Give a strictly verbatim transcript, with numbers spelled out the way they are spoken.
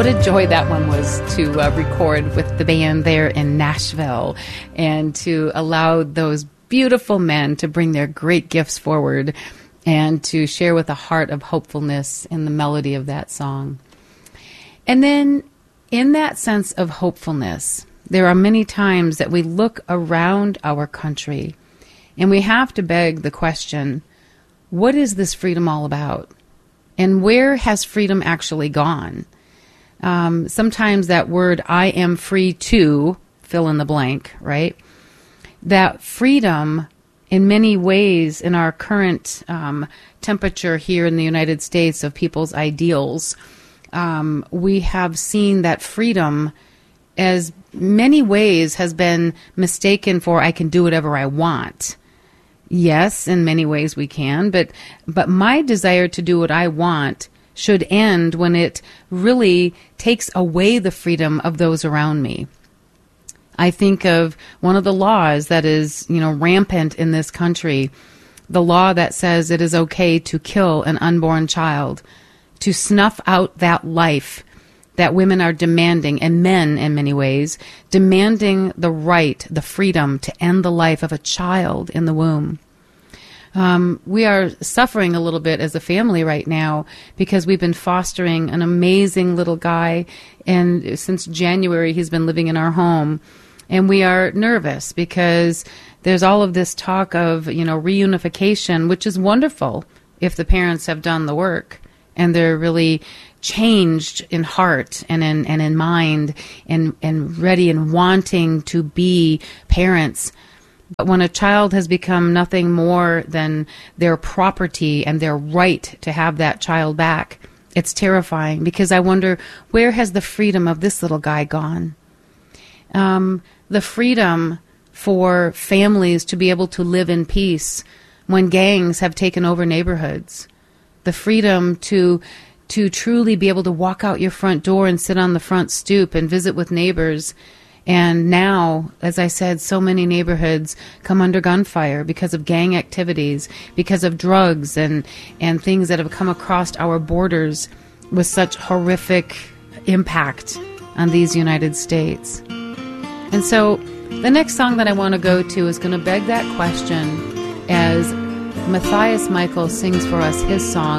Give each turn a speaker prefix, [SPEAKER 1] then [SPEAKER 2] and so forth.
[SPEAKER 1] what a joy that one was to uh, record with the band there in Nashville and to allow those beautiful men to bring their great gifts forward and to share with a heart of hopefulness in the melody of that song. And then in that sense of hopefulness, there are many times that we look around our country and we have to beg the question, what is this freedom all about? And where has freedom actually gone? Um, sometimes that word, I am free to, fill in the blank, right? That freedom, in many ways, in our current um, temperature here in the United States of people's ideals, um, we have seen that freedom as many ways has been mistaken for I can do whatever I want. Yes, in many ways we can, but but my desire to do what I want should end when it really takes away the freedom of those around me. I think of one of the laws that is, you know, rampant in this country, the law that says it is okay to kill an unborn child, to snuff out that life that women are demanding, and men in many ways, demanding the right, the freedom to end the life of a child in the womb. Um, we are suffering a little bit as a family right now because we've been fostering an amazing little guy, and since January he's been living in our home. And we are nervous because there's all of this talk of, you know, reunification, which is wonderful if the parents have done the work and they're really changed in heart and in and in mind and, and ready and wanting to be parents. But when a child has become nothing more than their property and their right to have that child back, it's terrifying because I wonder, where has the freedom of this little guy gone? Um, the freedom for families to be able to live in peace when gangs have taken over neighborhoods. The freedom to to truly be able to walk out your front door and sit on the front stoop and visit with neighbors. And now, as I said, so many neighborhoods come under gunfire because of gang activities, because of drugs and, and things that have come across our borders with such horrific impact on these United States. And so the next song that I want to go to is going to beg that question as Matthias Michael sings for us his song,